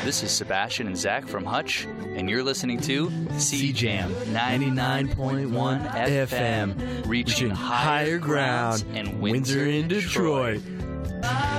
This is Sebastian and Zach from Hutch, and you're listening to CJAM 99.1 FM, reaching higher ground in Windsor and Detroit.